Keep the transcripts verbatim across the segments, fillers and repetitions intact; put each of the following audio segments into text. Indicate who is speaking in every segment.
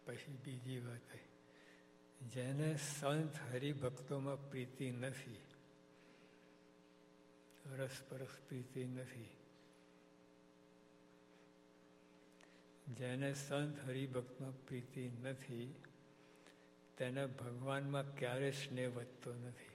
Speaker 1: પછી બીજી વાત, જેને સંત હરિભક્તોમાં પ્રીતિ નથી, રસપરસ પ્રીતિ નથી, જેને સંત હરિભક્તમાં પ્રીતિ નથી, તેને ભગવાનમાં ક્યારે સ્નેહ વધતો નથી.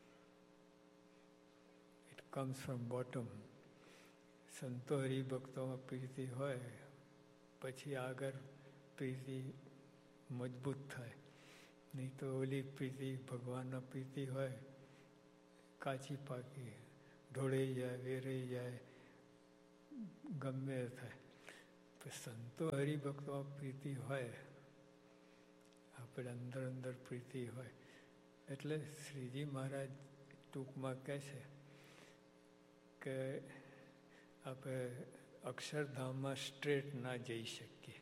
Speaker 1: It comes from bottom. સંતો હરિભક્તોમાં પ્રીતિ હોય પછી આગળ પ્રીતિ મજબૂત થાય. નહીં તો ઓલી પ્રીતિ, ભગવાનના પ્રીતિ હોય કાચી પાકી, ઢોળાઈ જાય, વેરાઈ જાય, ગમે થાય. સંતો હરિભક્તોમાં પ્રીતિ હોય, આપણે અંદર અંદર પ્રીતિ હોય. એટલે શ્રીજી મહારાજ ટૂંકમાં કહે છે કે આપણે અક્ષરધામમાં સ્ટ્રેટ ના જઈ શકીએ,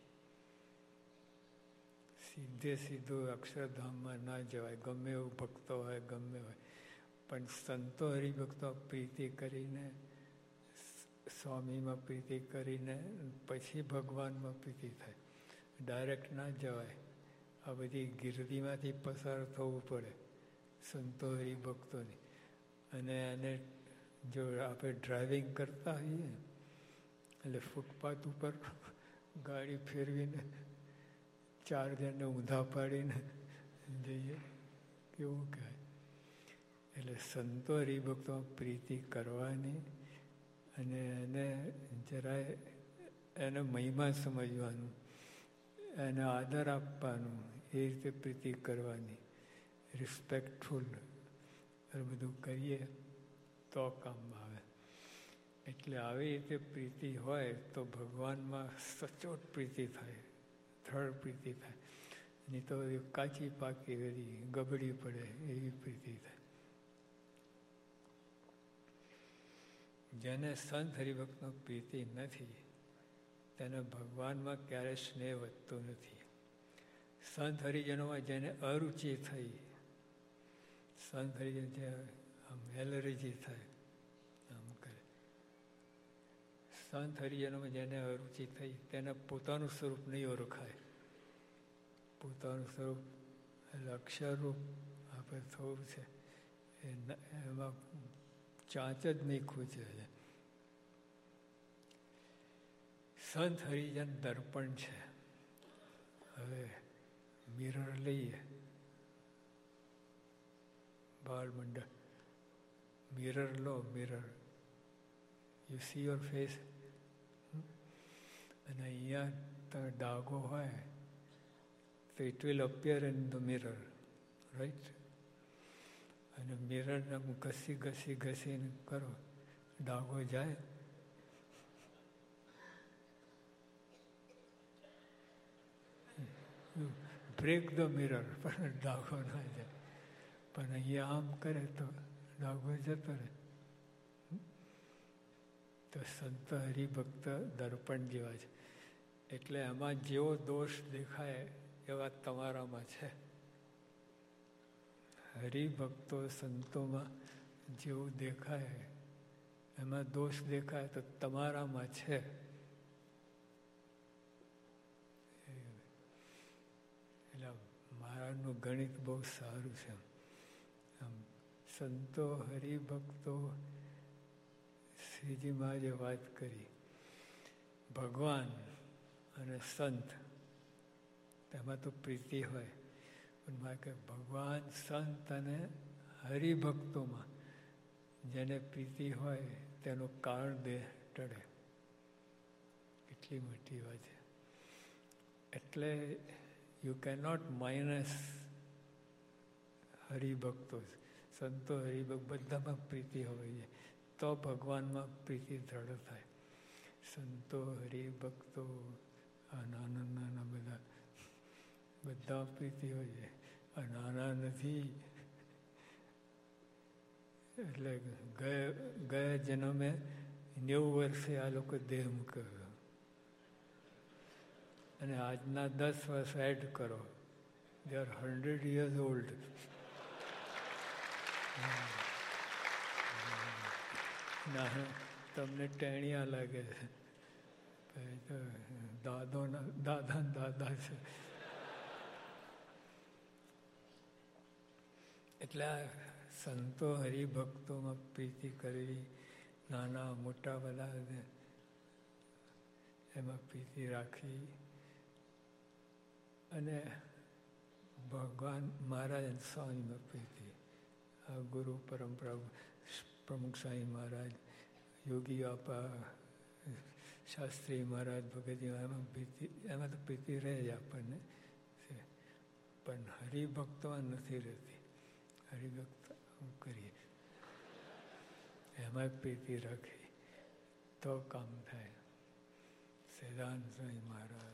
Speaker 1: સીધે સીધું અક્ષરધામમાં ના જવાય. ગમે એવું ભક્તો હોય, ગમે હોય, પણ સંતો હરિભક્તો પ્રીતિ કરીને, સ્વામીમાં પ્રીતિ કરીને પછી ભગવાનમાં પ્રીતિ થાય. ડાયરેક્ટ ના જવાય. આ બધી ગીર્દીમાંથી પસાર થવું પડે સંતો હરિભક્તોની. અને એને જો આપણે ડ્રાઇવિંગ કરતા હોઈએ એટલે ફૂટપાથ ઉપર ગાડી ફેરવીને ચાર જણને ઊંધા પાડીને જઈએ, કેવું કહેવાય. એટલે સંતો હરિભક્તોમાં પ્રીતિ કરવાની અને એને જરાય એને મહિમા સમજવાનું, એને આદર આપવાનું, એ રીતે પ્રીતિ કરવાની, રિસ્પેક્ટફુલ બધું કરીએ તો કામમાં આવે. એટલે આવી રીતે પ્રીતિ હોય તો ભગવાનમાં સચોટ પ્રીતિ થાય, દ્રઢ પ્રીતિ થાય. નહીં તો કાચી પાકી બધી ગબડી પડે એવી પ્રીતિ થાય. જેને સંત હરિભક્તમાં પ્રીતિ નથી તેને ભગવાનમાં ક્યારે સ્નેહ વધતો નથી. સંત હરિજનોમાં જેને અરુચિ થઈ, સંત હરિજન જે આમ એલર્જી થાય, આમ કરે, સંત હરિજનોમાં જેને અરુચિ થઈ તેને પોતાનું સ્વરૂપ નહીં ઓળખાય. પોતાનું સ્વરૂપ એટલે અક્ષરરૂપ આપણે થવું છે, એમાં ચાંચ જ નહીં ખૂચે. સંત હરિજન દર્પણ છે. હવે મિરર લઈએ, બાળ મંડળ, mirror law, mirror, you C your face, અને અહીંયા તમે ડાઘો હોય તો it will appear in the mirror, right? અને મિરરને ઘસી ઘસી ઘસીને કરો, ડાઘો જાય? બ્રેક ધ મિરર, પણ ડાઘો ના જાય. પણ અહીંયા આમ કરે તો ડાઘો જતો રહે. તો સંત હરિભક્ત દર્પણ જેવા છે. એટલે એમાં જેવો દોષ દેખાય એવા તમારામાં છે. હરિભક્તો સંતોમાં જેવું દેખાય, એમાં દોષ દેખાય તો તમારામાં છે. એટલે મહારાજનું ગણિત બહુ સારું છે. આમ સંતો હરિભક્તો, શ્રીજી મહારાજે વાત કરી, ભગવાન અને સંત તેમાં તો પ્રીતિ હોય, પણ મારે કે ભગવાન, સંત અને હરિભક્તોમાં જેને પ્રીતિ હોય તેનું કારણ દેહ ટળે. કેટલી મોટી વાત છે. એટલે યુ કેન નોટ માઇનસ હરિભક્તો, સંતો હરિભક્ત બધામાં પ્રીતિ હોવી જોઈએ તો ભગવાનમાં પ્રીતિ દ્રઢ થાય. સંતો હરિભક્તો આ નાના નાના બધા બધા પ્રીતિ હોય છે. આ નાના નથી. એટલે ગયા ગયા જન્મે નેવું વર્ષે આ લોકો દેહ મૂક્યો અને આજના દસ વર્ષ એડ કરો, they are hundred years old. ના, તમને ટેણિયા લાગે છે, દાદો દાદા દાદા છે. એટલે આ સંતો હરિભક્તોમાં પ્રીતિ કરવી, નાના મોટા બધા એમાં પ્રીતિ રાખવી, અને ભગવાન મહારાજ સ્વામીમાં પ્રીતિ, આ ગુરુ પરંપરા પ્રમુખ સ્વામી મહારાજ, યોગી આપા, શાસ્ત્રી મહારાજ, ભગતજી, એમાં પ્રીતિ, એમાં તો પ્રીતિ રહે જ આપણને, પણ હરિભક્તોમાં નથી રહેતી. હરિભક્ત કરીએ એમાં પ્રીતિ રાખી તો કામ થાય. સદાનંદ સ્વામી મહારાજ